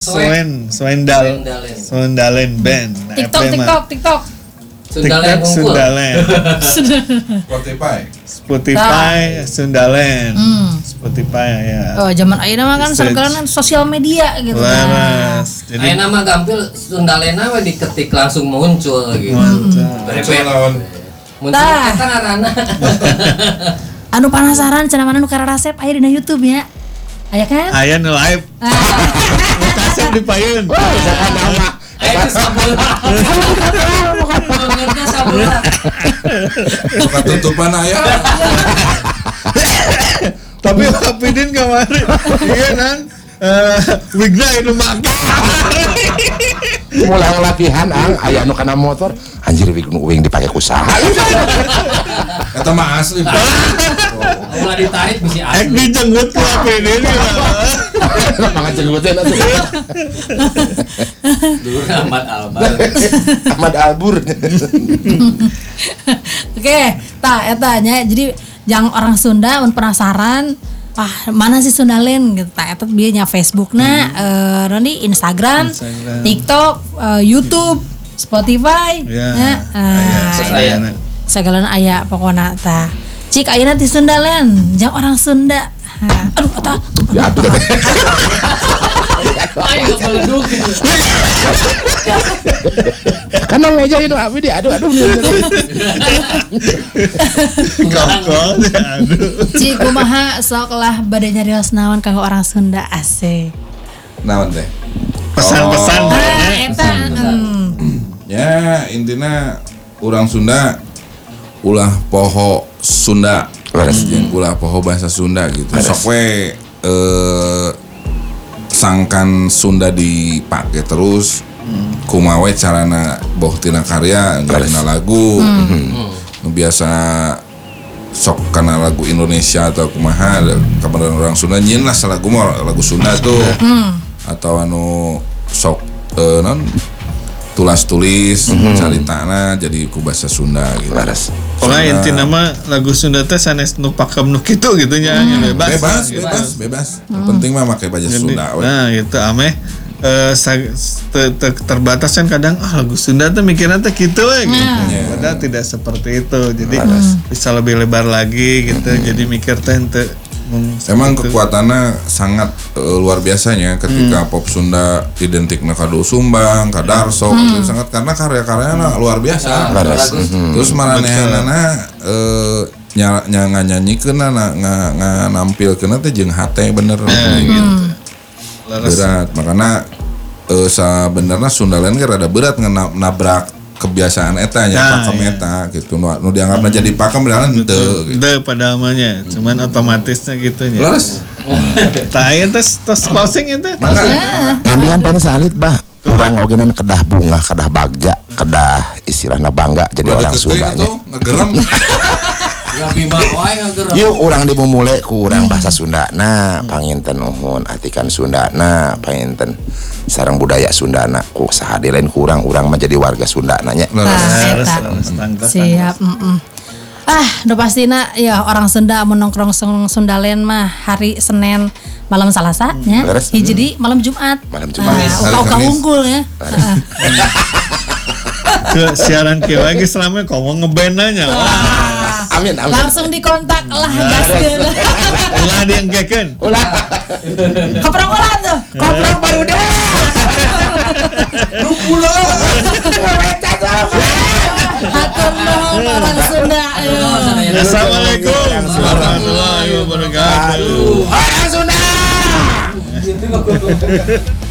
Swendalen Band. TikTok. Sundalen. Spotify Sundalen. Spotify ya. Oh, zaman ayeuna mah kan sargalan sosial media gitu kan. Jadi ayeuna mah gampil Sundalena we diketik langsung muncul gitu. Muncul eta ngaranna. Anu penasaran cenah mana nu resep aya dina YouTube ya. Aya kan? aya nu live. Kasih di payun. Itu sabeula. Bangetna sabeula. Ketutupan aya. Tapi Hapidin kemarin iya nan wigna itu make. Mulai latihan aya anu kana motor anjir wing dipake ku saha. Eta mah asli. Ulah ditarik bisi asli. Dijenggut ku Hapidin. Mangan jenggoten atuh. Dulu Ahmad Albur. Oke, eta nya jadi yang orang Sunda mun penasaran mana sih Sundalen gitu eta bieu nya Facebookna nanti Instagram, TikTok, YouTube, Spotify segala aya pokona tah cik ayeuna di Sundalen jeung orang Sunda. Aduh eta Ya atuh. ayo meleduk gitu. Kan meja itu abi di aduh. Kongkol aduh. cik kumaha sok lah bade nyarios naon kanggo orang Sunda asik. Naon teh? Pesan-pesan Eta Ya, intina urang Sunda ulah poho Sunda. Jeung ulah poho bahasa Sunda gitu. Sok we sangkan Sunda dipake terus kumaha we carana boh tina karya tina lagu biasa sok kana lagu Indonesia atau kumaha kabar orang Sunda nyin lah lagu mah lagu Sunda tuh atau anu sok non tulis caritana jadi ku bahasa Sunda gitu. Pokoknya intinya mah lagu Sunda teh sanes nu pakem nu kitu gitu nya bebas. Yang penting mah make bahasa Sunda we. Nah, gitu ameh terbatas kan kadang lagu Sunda tuh mikirnya tuh gitu we gitu. Padahal tidak seperti itu. Jadi bisa lebih lebar lagi gitu. Jadi mikir teh henteu Emang kekuatannya sangat luar biasanya ketika pop Sunda identiknya ka Doel Sumbang, ka Darso, sangat karena karya-karyanya luar biasa. Terus maranehanana nyanyi kena nampilkeun teh jeung hate bener. gitu. Berat, makanya sebenarnya Sundalen ge rada berat nabrak kebiasaan eta nya pakem eta gitu nu dianggapna jadi pakem beneran henteu gitu. Pada amanya, cuman otomatisnya gitu nya. Leres. Tah ieu tes closing itu. Kalian pan salit bah. Urang ogenan kedah bunga, kedah bagja, kedah istilahna bangga jadi orang Sunda nya. Ngegerem. Yuk orang dimulai ku urang bahasa Sundana panginten nuhun atikan Sundana panginten sareng budaya Sundana ku saha lain kurang urang menjadi warga Sundana nya. Siap. Udah pastina ya orang Sunda mun nongkrong Sundalen mah hari Senin malam Salasa nya. Jadi malam Jumat. Uka unggul ya. Ke siaran kieu lagi selama ngomong ngeband nya. Amin. Langsung dikontak lah gaskeun. Ulah diengkekeun. Koprong ulah tuh. Koprong baru deh. Lu pula. Hatur nuhun orang Sunda. Assalamualaikum warahmatullahi wabarakatuh. Orang Sunda.